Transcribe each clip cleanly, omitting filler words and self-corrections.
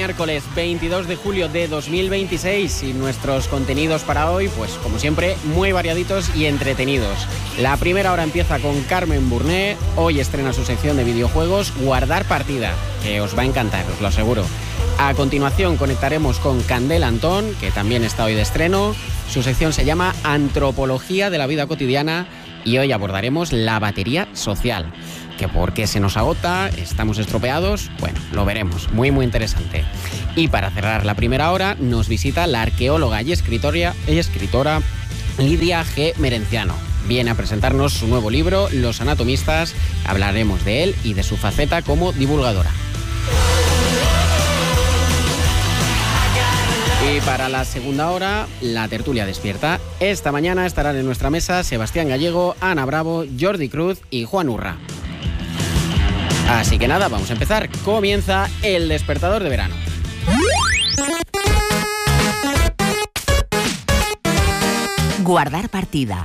miércoles 22 de julio de 2026 y nuestros contenidos para hoy, pues como siempre, muy variaditos y entretenidos. La primera hora empieza con Carmen Burné. Hoy estrena su sección de videojuegos Guardar Partida, que os va a encantar, os lo aseguro. A continuación conectaremos con Candela Antón, que también está hoy de estreno. Su sección se llama Antropología de la vida cotidiana y hoy abordaremos la batería social. ¿Que por qué se nos agota? ¿Estamos estropeados? Bueno, lo veremos. Muy, muy interesante. Y para cerrar la primera hora, nos visita la arqueóloga y escritora Lidia G. Merenciano. Viene a presentarnos su nuevo libro, Los Anatomistas. Hablaremos de él y de su faceta como divulgadora. Y para la segunda hora, la tertulia despierta. Esta mañana estarán en nuestra mesa Sebastián Gallego, Ana Bravo, Jordi Cruz y Juan Urra. Así que nada, vamos a empezar. Comienza el despertador de verano. Guardar partida.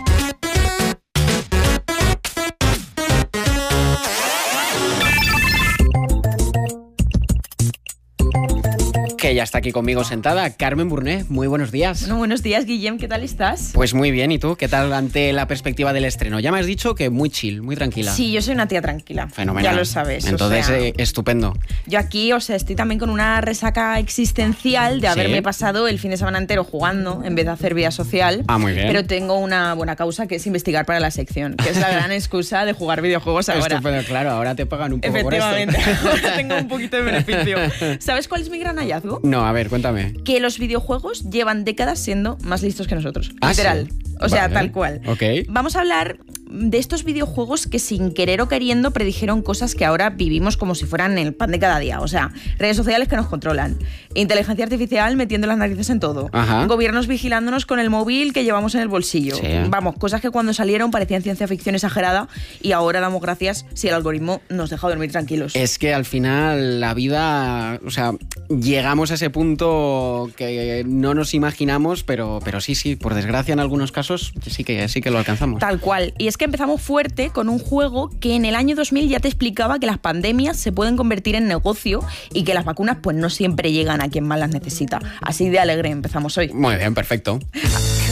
Que ya está aquí conmigo sentada Carmen Burné. Muy buenos días. Bueno, buenos días, Guillem. ¿Qué tal estás? Pues muy bien. ¿Y tú? ¿Qué tal ante la perspectiva del estreno? Ya me has dicho que muy chill, muy tranquila. Sí, yo soy una tía tranquila. Fenomenal. Ya lo sabes. Entonces, estupendo. Yo aquí, estoy también con una resaca existencial de haberme pasado el fin de semana entero jugando en vez de hacer vida social. Ah, muy bien. Pero tengo una buena causa que es investigar para la sección, que es la gran excusa de jugar videojuegos ahora. Estupendo, claro. Ahora te pagan un poco por esto. Efectivamente. Ahora tengo un poquito de beneficio. ¿Sabes cuál es mi gran hallazgo? No, a ver, cuéntame. Que los videojuegos llevan décadas siendo más listos que nosotros. ¿Ah, literal. sí? O sea, Vale. tal cual. Ok. Vamos a hablar de estos videojuegos que sin querer o queriendo predijeron cosas que ahora vivimos como si fueran el pan de cada día. O sea, redes sociales que nos controlan, inteligencia artificial metiendo las narices en todo, Ajá. gobiernos vigilándonos con el móvil que llevamos en el bolsillo. Sí. Vamos, cosas que cuando salieron parecían ciencia ficción exagerada y ahora damos gracias si el algoritmo nos deja dormir tranquilos. Es que al final la vida, o sea, llegamos a ese punto que no nos imaginamos, pero sí, por desgracia en algunos casos sí que lo alcanzamos. Tal cual. Y es que empezamos fuerte con un juego que en el año 2000 ya te explicaba que las pandemias se pueden convertir en negocio y que las vacunas pues no siempre llegan a quien más las necesita. Así de alegre empezamos hoy. Muy bien, perfecto.